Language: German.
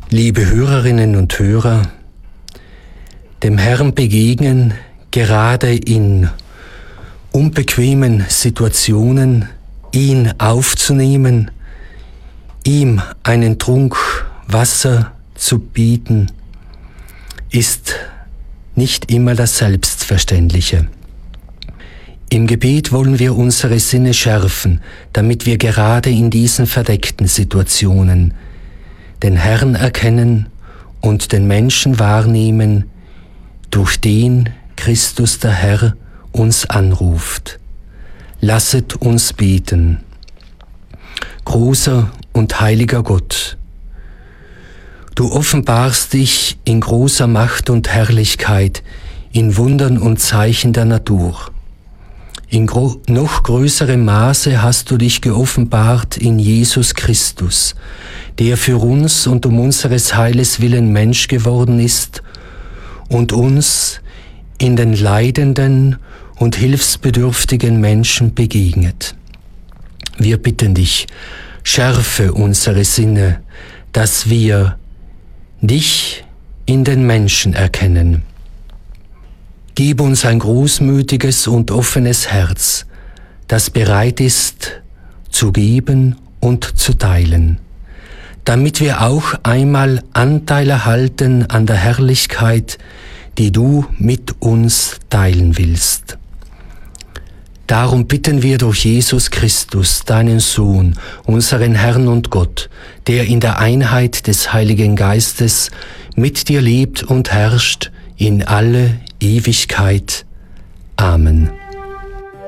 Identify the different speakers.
Speaker 1: Liebe Hörerinnen und Hörer, dem Herrn begegnen, gerade in unbequemen Situationen, ihn aufzunehmen, ihm einen Trunk Wasser zu bieten, ist nicht immer das Selbstverständliche. Im Gebet wollen wir unsere Sinne schärfen, damit wir gerade in diesen verdeckten Situationen den Herrn erkennen und den Menschen wahrnehmen, durch den Christus der Herr uns anruft. Lasset uns beten. Großer und heiliger Gott, du offenbarst dich in großer Macht und Herrlichkeit, in Wundern und Zeichen der Natur. In noch größerem Maße hast du dich geoffenbart in Jesus Christus, der für uns und um unseres Heiles willen Mensch geworden ist und uns in den leidenden und hilfsbedürftigen Menschen begegnet. Wir bitten dich, schärfe unsere Sinne, dass wir dich in den Menschen erkennen. Gib uns ein großmütiges und offenes Herz, das bereit ist, zu geben und zu teilen, damit wir auch einmal Anteil erhalten an der Herrlichkeit, die du mit uns teilen willst. Darum bitten wir durch Jesus Christus, deinen Sohn, unseren Herrn und Gott, der in der Einheit des Heiligen Geistes mit dir lebt und herrscht in alle Ewigkeit. Amen.